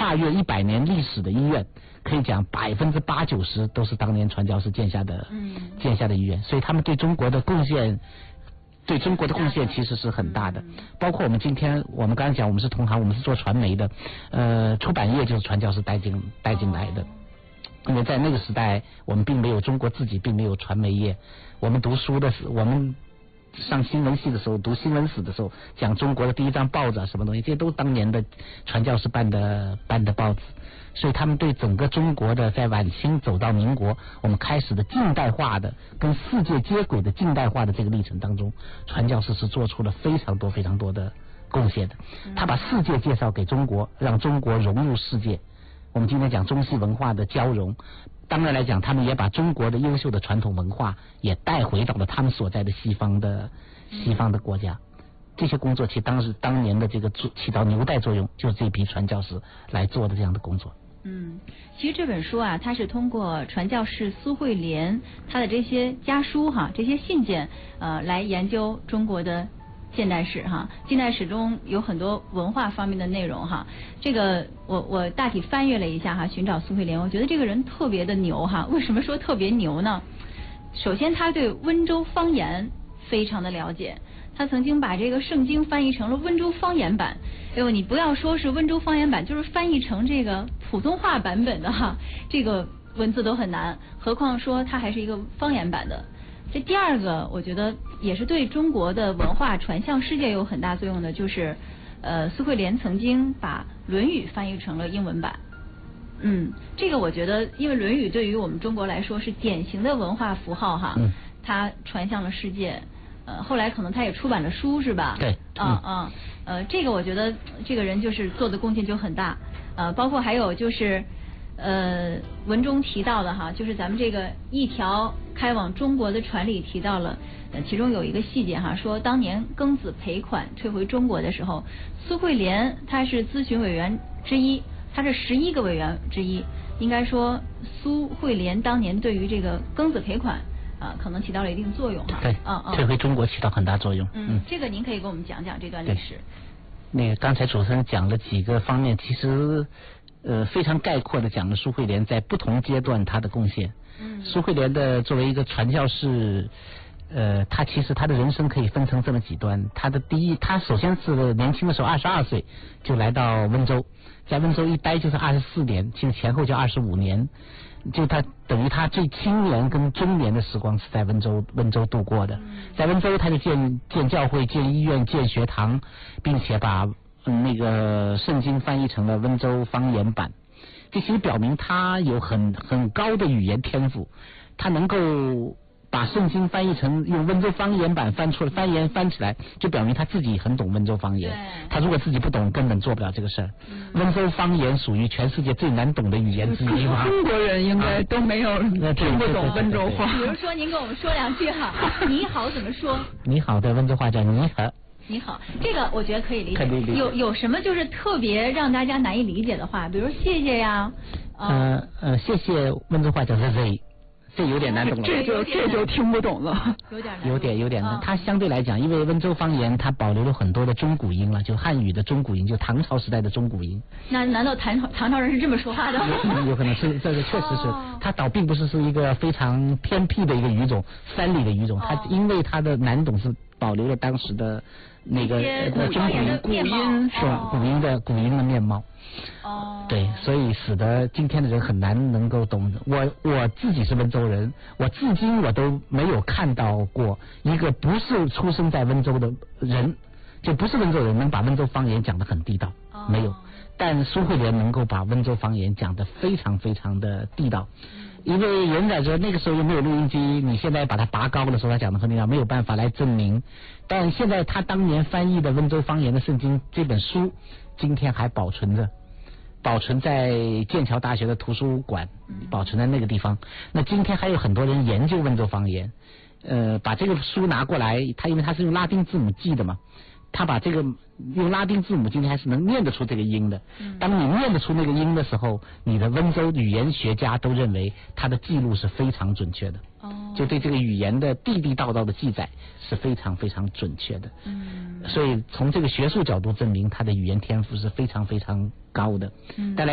跨越100年历史的医院，可以讲80%-90%都是当年传教士建下的医院，所以他们对中国的贡献。对中国的贡献其实是很大的，包括我们今天，我们刚才讲我们是同行，我们是做传媒的，出版业就是传教士带进来的。因为在那个时代，我们并没有中国自己并没有传媒业，我们读书的我们上新闻系的时候，读新闻史的时候，讲中国的第一张报纸啊，什么东西，这些都是当年的传教士办的报纸。所以他们对整个中国的在晚清走到民国，我们开始的近代化的跟世界接轨的近代化的这个历程当中，传教士是做出了非常多的贡献的。他把世界介绍给中国，让中国融入世界。我们今天讲中西文化的交融，当然来讲，他们也把中国的优秀的传统文化也带回到了他们所在的西方的国家。这些工作其实当年的这个起到纽带作用，就是这批传教士来做的这样的工作。 其实这本书啊，它是通过传教士苏慧莲他的这些家书这些信件来研究中国的现代史近代史中有很多文化方面的内容这个我大体翻阅了一下寻找苏慧莲，我觉得这个人特别的牛为什么说特别牛呢？首先他对温州方言非常的了解，他曾经把这个圣经翻译成了温州方言版。你不要说是温州方言版，就是翻译成这个普通话版本的这个文字都很难，何况说它还是一个方言版的。这第二个我觉得也是对中国的文化传向世界有很大作用的，就是苏慧莲曾经把《论语》翻译成了英文版。这个我觉得因为《论语》对于我们中国来说是典型的文化符号它传向了世界。后来可能他也出版了书是吧？ 对。 这个我觉得这个人就是做的贡献就很大。包括还有就是文中提到的就是咱们这个一条开往中国的船里提到了其中有一个细节说当年庚子赔款退回中国的时候，苏慧莲她是咨询委员之一，她是11个委员之一，应该说苏慧莲当年对于这个庚子赔款可能起到了一定作用对，退回中国起到很大作用。 这个您可以给我们讲讲这段历史。 那个刚才主持人讲了几个方面，其实非常概括的讲了苏慧莲在不同阶段她的贡献。苏慧莲的作为一个传教士，她其实她的人生可以分成这么几段。她首先是年轻的时候22岁就来到温州，在温州一待就是24年，其实前后就25年。就他等于他最青年跟中年的时光是在温州度过的。在温州他就建教会、建医院、建学堂，并且把那个圣经翻译成了温州方言版。这其实表明他有很高的语言天赋，他能够把圣经翻译成用温州方言版翻起来，就表明他自己很懂温州方言。他如果自己不懂，根本做不了这个事儿。温州方言属于全世界最难懂的语言之一嘛。 中国人应该都没有听不懂温州话。 比如说，您跟我们说2句你好怎么说？ 你好的温州话叫你好。 你好，这个我觉得可以理解。有什么就是特别让大家难以理解的话，比如谢谢呀。 谢谢温州话叫Z。这有点难懂了， 这就听不懂了， 有点难。它相对来讲，因为温州方言它保留了很多的中古音了，就汉语的中古音，就唐朝时代的中古音。 那难道唐朝人是这么说话的？ 有可能是，这个确实是，它倒并不是一个非常偏僻的一个语种，山里的语种，它因为它的难懂是保留了当时的那个中古音的面貌。对，所以使得今天的人很难能够懂。我自己是温州人，我至今我都没有看到过一个不是出生在温州的人，就不是温州人能把温州方言讲得很地道，没有。但苏慧莲能够把温州方言讲得非常的地道。因为原来说那个时候又没有录音机，你现在把它拔高的时候，他讲的很地道，没有办法来证明。但现在他当年翻译的温州方言的圣经这本书，今天还保存在剑桥大学的图书馆，保存在那个地方。那今天还有很多人研究温州方言，把这个书拿过来，因为它是用拉丁字母记的嘛，他把这个用拉丁字母今天还是能念得出这个音的。当你念得出那个音的时候，你的温州语言学家都认为他的记录是非常准确的。就对这个语言的地道的记载是非常准确的。所以从这个学术角度证明他的语言天赋是非常高的。